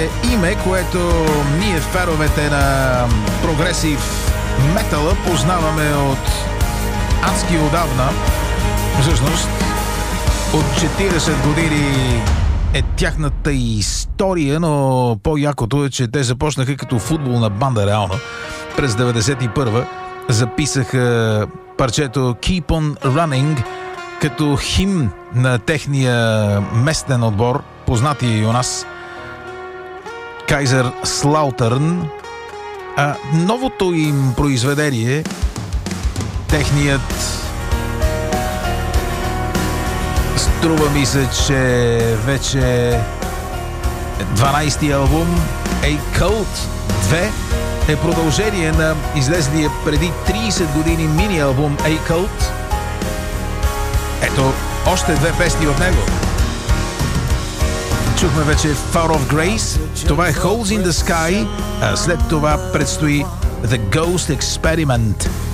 име, което ние феровете на прогресив метала познаваме от адски отдавна. Всъщност, от 40 години е тяхната история, но по-якото е, че те започнаха като футболна банда реално. През 91-а записаха парчето Keep on Running като химн на техния местен отбор, познати и у нас, Кайзер Слаутърн. А новото им произведение, техният, струва ми се, че вече 12-ти албум A Cult 2 е продължение на излезлия преди 30 години мини-албум A Cult. Ето още две песни от него. Чухме вече Far of Grace, това е Holes in the Sky, а след това предстои The Ghost Experiment.